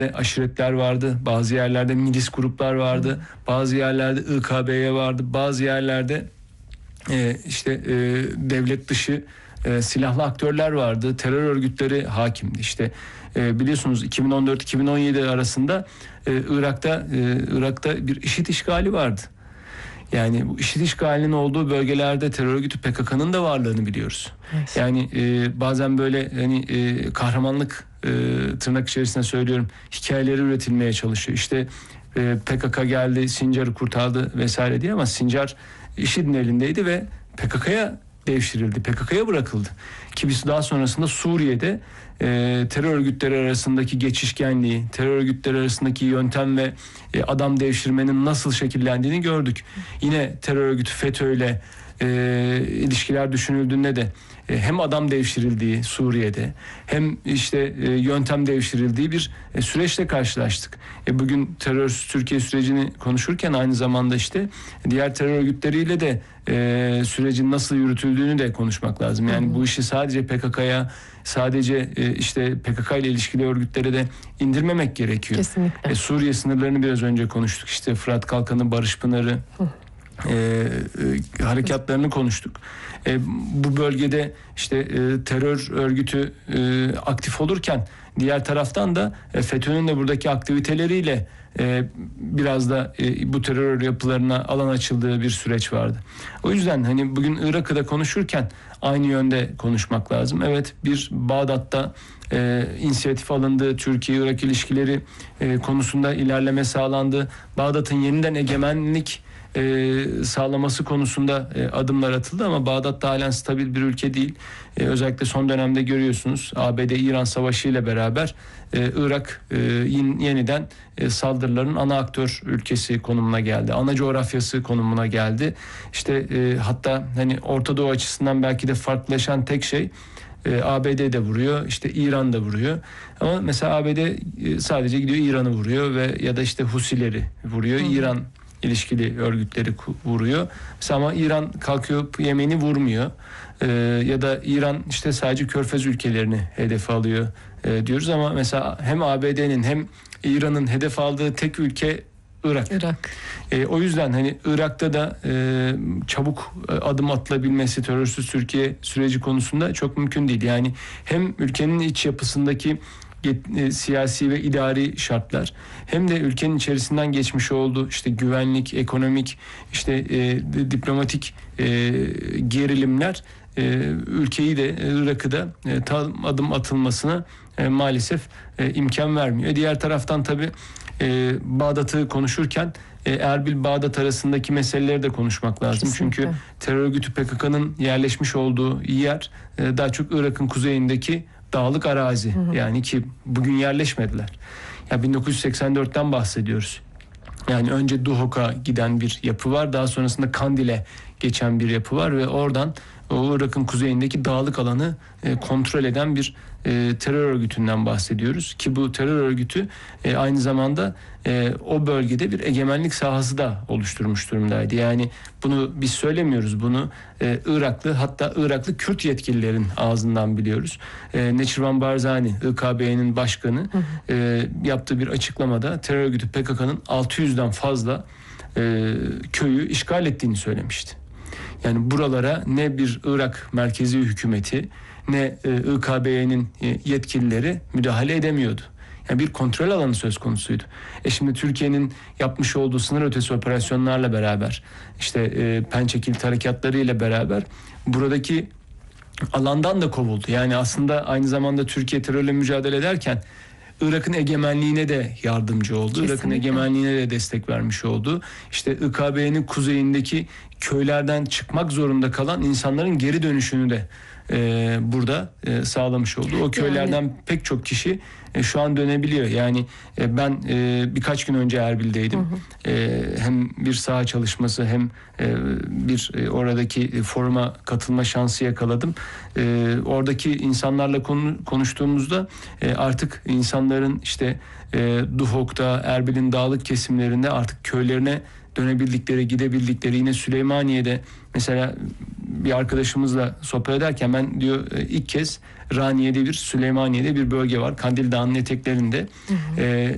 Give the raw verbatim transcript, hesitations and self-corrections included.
aşiretler vardı, bazı yerlerde milis gruplar vardı, bazı yerlerde İ K B'ye vardı, bazı yerlerde e, işte e, devlet dışı e, silahlı aktörler vardı, terör örgütleri hakimdi. İşte e, biliyorsunuz iki bin on dört iki bin on yedi arasında e, Irak'ta e, Irak'ta bir IŞİD işgali vardı. Yani bu IŞİD işgalinin olduğu bölgelerde terör örgütü P K K'nın da varlığını biliyoruz. Evet. Yani e, bazen böyle hani e, kahramanlık e, tırnak içerisinde söylüyorum hikayeleri üretilmeye çalışıyor. İşte e, P K K geldi, Sincar'ı kurtardı vesaire diye ama Sincar IŞİD'in elindeydi ve P K K'ya devşirildi, P K K'ya bırakıldı. Ki biz daha sonrasında Suriye'de e, terör örgütleri arasındaki geçişkenliği, terör örgütleri arasındaki yöntem ve e, adam devşirmenin nasıl şekillendiğini gördük. Yine terör örgütü FETÖ'yle e, ilişkiler düşünüldüğünde de e, hem adam devşirildiği Suriye'de hem işte e, yöntem devşirildiği bir e, süreçle karşılaştık. E, bugün terör Türkiye sürecini konuşurken aynı zamanda işte diğer terör örgütleriyle de e, sürecin nasıl yürütüldüğünü de konuşmak lazım. Yani hı hı. bu işi sadece P K K'ya, sadece e, işte P K K ile ilişkili örgütlere de indirmemek gerekiyor. Kesinlikle. E, Suriye sınırlarını biraz önce konuştuk. İşte Fırat Kalkanı, Barış Pınarı e, e, harekatlarını konuştuk. E, bu bölgede işte e, terör örgütü e, aktif olurken diğer taraftan da e, FETÖ'nün de buradaki aktiviteleriyle e, biraz da e, bu terör yapılarına alan açıldığı bir süreç vardı. O yüzden hani bugün Irak'ı da konuşurken aynı yönde konuşmak lazım. Evet, bir Bağdat'ta e, inisiyatif alındı. Türkiye-Irak ilişkileri e, konusunda ilerleme sağlandı. Bağdat'ın yeniden egemenlik e, sağlaması konusunda e, adımlar atıldı ama Bağdat da halen stabil bir ülke değil. E, özellikle son dönemde görüyorsunuz A B D-İran savaşı ile beraber e, Irak e, yeniden e, saldırıların ana aktör ülkesi konumuna geldi. Ana coğrafyası konumuna geldi. İşte e, hatta hani Orta Doğu açısından belki de farklılaşan tek şey e, A B D de vuruyor, işte İran da vuruyor. Ama mesela A B D e, sadece gidiyor İran'ı vuruyor ve ya da işte Husileri vuruyor. Hı. İran ilişkili örgütleri vuruyor. Mesela ama İran kalkıyor Yemen'i vurmuyor. Ee, ya da İran işte sadece Körfez ülkelerini hedef alıyor e, diyoruz ama mesela hem A B D'nin hem İran'ın hedef aldığı tek ülke Irak. Irak. E, o yüzden hani Irak'ta da e, çabuk e, adım atılabilmesi terörsüz Türkiye süreci konusunda çok mümkün değil. Yani hem ülkenin iç yapısındaki E, siyasi ve idari şartlar hem de ülkenin içerisinden geçmiş olduğu işte güvenlik, ekonomik, işte e, diplomatik e, gerilimler e, ülkeyi de Irak'ı da e, tam adım atılmasına e, maalesef e, imkan vermiyor. Diğer taraftan tabii e, Bağdat'ı konuşurken e, Erbil-Bağdat arasındaki meseleleri de konuşmak lazım. Kesinlikle. Çünkü terör örgütü P K K'nın yerleşmiş olduğu yer e, daha çok Irak'ın kuzeyindeki dağlık arazi. Hı hı. Yani ki bugün yerleşmediler. Ya bin dokuz yüz seksen dörtten bahsediyoruz. Yani önce Duhok'a giden bir yapı var. Daha sonrasında Kandil'e geçen bir yapı var ve oradan o Irak'ın kuzeyindeki dağlık alanı e, kontrol eden bir e, terör örgütünden bahsediyoruz. Ki bu terör örgütü e, aynı zamanda e, o bölgede bir egemenlik sahası da oluşturmuş durumdaydı. Yani bunu biz söylemiyoruz. Bunu e, Iraklı hatta Iraklı Kürt yetkililerin ağzından biliyoruz. E, Neçirvan Barzani, İ K B'nin başkanı hı hı. E, yaptığı bir açıklamada terör örgütü P K K'nın altı yüzden fazla e, köyü işgal ettiğini söylemişti. Yani buralara ne bir Irak merkezi hükümeti ne e, İ K B'nin e, yetkilileri müdahale edemiyordu. Yani bir kontrol alanı söz konusuydu. E şimdi Türkiye'nin yapmış olduğu sınır ötesi operasyonlarla beraber işte e, Pençekil harekatları ile beraber buradaki alandan da kovuldu. Yani aslında aynı zamanda Türkiye terörle mücadele ederken Irak'ın egemenliğine de yardımcı oldu. Kesinlikle. Irak'ın egemenliğine de destek vermiş oldu. İşte İ K B'nin kuzeyindeki köylerden çıkmak zorunda kalan insanların geri dönüşünü de e, burada e, sağlamış oldu. O köylerden yani pek çok kişi e, şu an dönebiliyor. Yani e, ben e, birkaç gün önce Erbil'deydim. Hı hı. E, hem bir saha çalışması hem e, bir e, oradaki e, foruma katılma şansı yakaladım. E, oradaki insanlarla konu, konuştuğumuzda e, artık insanların işte e, Duhok'ta, Erbil'in dağlık kesimlerinde artık köylerine dönebildikleri, gidebildikleri, yine Süleymaniye'de mesela bir arkadaşımızla sohbet ederken ben diyor ilk kez Raniye'de bir, Süleymaniye'de bir bölge var. Kandil Dağı'nın eteklerinde. Hı hı. E,